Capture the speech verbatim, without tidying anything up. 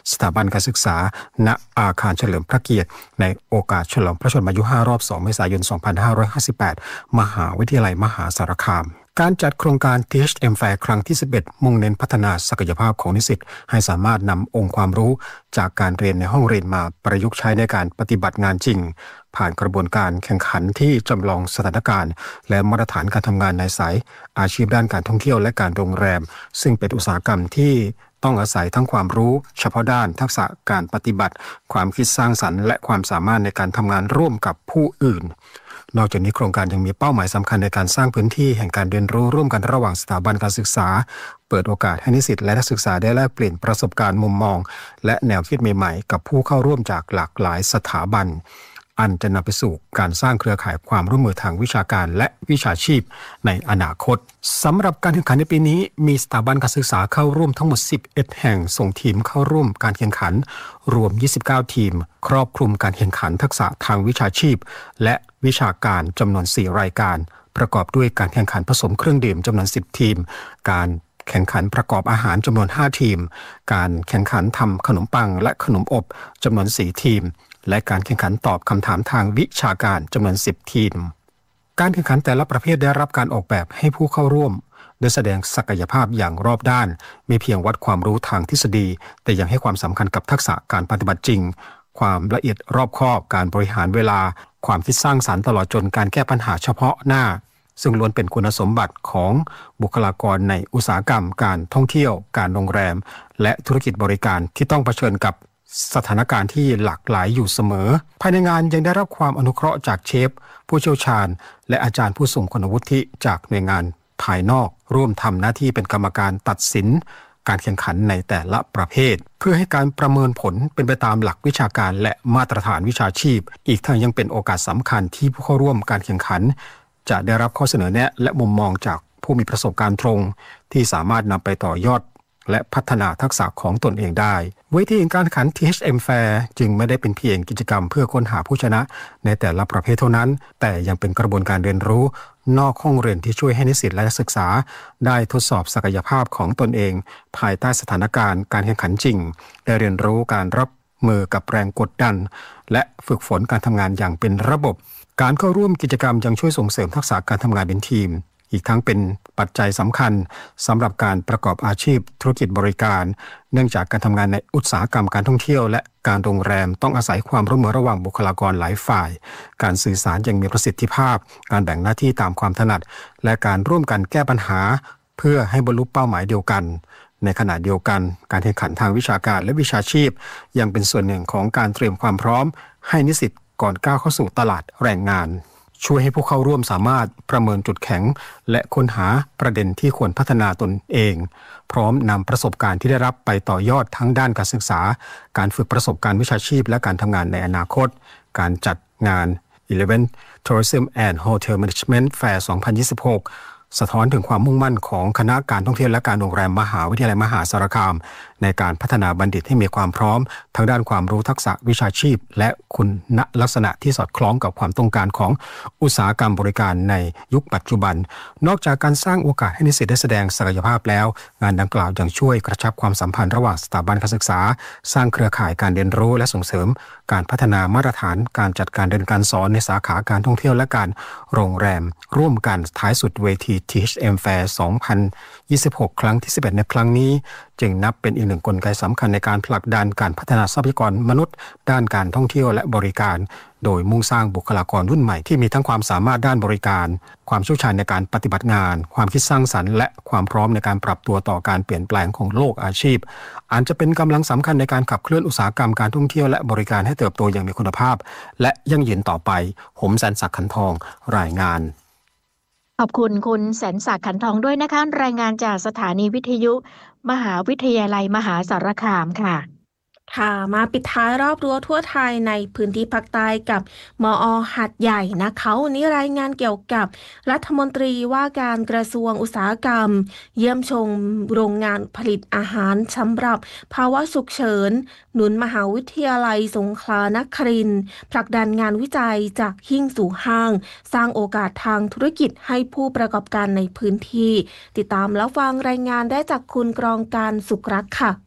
สถาบันการศึกษาณอาคารเฉลิมพระเกียรติในโอกาสฉลองพระชนมายุห้ารอบสองเมษายนสองพันห้าร้อยห้าสิบแปดมหาวิทยาลัยมหาสารคามการจัดโครงการ ที เอช เอ็ม Fair ครั้งที่สิบเอ็ดมุ่งเน้นพัฒนาศักยภาพของนิสิตให้สามารถนำองค์ความรู้จากการเรียนในห้องเรียนมาประยุกต์ใช้ในการปฏิบัติงานจริงผ่านกระบวนการแข่งขันที่จำลองสถานการณ์และมาตรฐานการทำงานในสายอาชีพด้านการท่องเที่ยวและการโรงแรมซึ่งเป็นอุตสาหกรรมที่ต้องอาศัยทั้งความรู้เฉพาะด้านทักษะการปฏิบัติความคิดสร้างสรรค์และความสามารถในการทำงานร่วมกับผู้อื่นนอกจากนี้โครงการยังมีเป้าหมายสำคัญในการสร้างพื้นที่แห่งการเรียนรู้ร่วมกันระหว่างสถาบันการศึกษาเปิดโอกาสให้นิสิตและนักศึกษาได้แลกเปลี่ยนประสบการณ์มุมมองและแนวคิดใหม่ๆกับผู้เข้าร่วมจากหลากหลายสถาบันอันจะนำไปสู่การสร้างเครือข่ายความร่วมมือทางวิชาการและวิชาชีพในอนาคตสำหรับการแข่งขันในปีนี้มีสถาบันการศึกษาเข้าร่วมทั้งหมดสิบเอ็ดแห่งส่งทีมเข้าร่วมการแข่งขันรวมยี่สิบเก้าทีมครอบคลุมการแข่งขันทักษะทางวิชาชีพและวิชาการจำนวนสี่รายการประกอบด้วยการแข่งขันผสมเครื่องดื่มจำนวนสิบทีมการแข่งขันประกอบอาหารจำนวนห้าทีมการแข่งขันทำขนมปังและขนมอบจำนวนสี่ทีมและการแข่งขันตอบคำถามทางวิชาการจำนวนสิบทีมการแข่งขันแต่ละประเภทได้รับการออกแบบให้ผู้เข้าร่วมโดยแสดงศักยภาพอย่างรอบด้านไม่เพียงวัดความรู้ทางทฤษฎีแต่ยังให้ความสำคัญกับทักษะการปฏิบัติจริงความละเอียดรอบคอบการบริหารเวลาความคิดสร้างสรรค์ตลอดจนการแก้ปัญหาเฉพาะหน้าซึ่งล้วนเป็นคุณสมบัติของบุคลากรในอุตสาหกรรมการท่องเที่ยวการโรงแรมและธุรกิจบริการที่ต้องเผชิญกับสถานการณ์ที่หลากหลายอยู่เสมอภายในงานยังได้รับความอนุเคราะห์จากเชฟผู้เชี่ยวชาญและอาจารย์ผู้ทรงคุณวุฒิจากหน่วยงานภายนอกร่วมทำหน้าที่เป็นกรรมการตัดสินการแข่งขันในแต่ละประเภทเพื่อให้การประเมินผลเป็นไปตามหลักวิชาการและมาตรฐานวิชาชีพอีกทั้งยังเป็นโอกาสสำคัญที่ผู้เข้าร่วมการแข่งขันจะได้รับข้อเสนอแนะและมุมมองจากผู้มีประสบการณ์ตรงที่สามารถนำไปต่อยอดและพัฒนาทักษะของตนเองได้เวทีการแข่งขัน ที เอช เอ็ม Fair จึงไม่ได้เป็นเพียงกิจกรรมเพื่อค้นหาผู้ชนะในแต่ละประเภทเท่านั้นแต่ยังเป็นกระบวนการเรียนรู้นอกห้องเรียนที่ช่วยให้นิสิตและนักศึกษาได้ทดสอบศักยภาพของตนเองภายใต้สถานการณ์การแข่งขันจริงได้เรียนรู้การรับมือกับแรงกดดันและฝึกฝนการทำงานอย่างเป็นระบบการเข้าร่วมกิจกรรมยังช่วยส่งเสริมทักษะการทำงานเป็นทีมอีกทั้งเป็นปัจจัยสำคัญสำหรับการประกอบอาชีพธุรกิจบริการเนื่องจากการทำงานในอุตสาหกรรมการท่องเที่ยวและการโรงแรมต้องอาศัยความร่วมมือระหว่างบุคลากรหลายฝ่ายการสื่อสารอย่างมีประสิทธิภาพการแบ่งหน้าที่ตามความถนัดและการร่วมกันแก้ปัญหาเพื่อให้บรรลุเป้าหมายเดียวกันในขณะเดียวกันการแข่งขันทางวิชาการและวิชาชีพยังเป็นส่วนหนึ่งของการเตรียมความพร้อมให้นิสิตก่อนก้าวเข้าสู่ตลาดแรงงานช่วยให้ผู้เข้าร่วมสามารถประเมินจุดแข็งและค้นหาประเด็นที่ควรพัฒนาตนเองพร้อมนำประสบการณ์ที่ได้รับไปต่อยอดทั้งด้านการศึกษาการฝึกประสบการณ์วิชาชีพและการทำงานในอนาคตการจัดงาน Eleven Tourism and Hotel Management Fair สองพันยี่สิบหกสะท้อนถึงความมุ่งมั่นของคณะการท่องเที่ยวและการโรงแรมมหาวิทยาลัยมหาสารคามในการพัฒนาบัณฑิตให้มีความพร้อมทั้งด้านความรู้ทักษะวิชาชีพและคุณลักษณะที่สอดคล้องกับความต้องการของอุตสาหกรรมบริการในยุคปัจจุบันนอกจากการสร้างโอกาสให้นิสิตได้แสดงศักยภาพแล้วงานดังกล่าวยังช่วยกระชับความสัมพันธ์ระหว่างสถาบันการศึกษาสร้างเครือข่ายการเรียนรู้และส่งเสริมการพัฒนามาตรฐานการจัดการเรียนการสอนในสาขาการท่องเที่ยวและการโรงแรมร่วมกันท้ายสุดเวที ที เอช เอ็ม Fair สองพันยี่สิบหกครั้งที่สิบเอ็ดในครั้งนี้จึงนับเป็นอีกหนึ่งกลไกสำคัญในการผลักดันการพัฒนาทรัพยากรมนุษย์ด้านการท่องเที่ยวและบริการโดยมุ่งสร้างบุคลากรรุ่นใหม่ที่มีทั้งความสามารถด้านบริการความเชี่ยวชาญในการปฏิบัติงานความคิดสร้างสรรค์และความพร้อมในการปรับตัวต่อการเปลี่ยนแปลงของโลกอาชีพอาจจะเป็นกำลังสำคัญในการขับเคลื่อนอุตสาหกรรมการท่องเที่ยวและบริการให้เติบโตอย่างมีคุณภาพและยั่งยืนต่อไปผมแสนศักดิ์ขันทองรายงานขอบคุณคุณแสนศักดิ์ขันทองด้วยนะคะรายงานจากสถานีวิทยุมหาวิทยาลัยมหาสารคามค่ะค่ะมาปิดท้ายรอบรั้วทั่วไทยในพื้นที่ภาคใต้กับมอ.หาดใหญ่นะคะวันนี้รายงานเกี่ยวกับรัฐมนตรีว่าการกระทรวงอุตสาหกรรมเยี่ยมชมโรงงานผลิตอาหารสำหรับภาวะฉุกเฉินหนุนมหาวิทยาลัยสงขลานครินทร์ผลักดันงานวิจัยจากหิ้งสู่ห้างสร้างโอกาสทางธุรกิจให้ผู้ประกอบการในพื้นที่ติดตามแล้วฟังรายงานได้จากคุณกรองการสุขรักษ์ค่ะ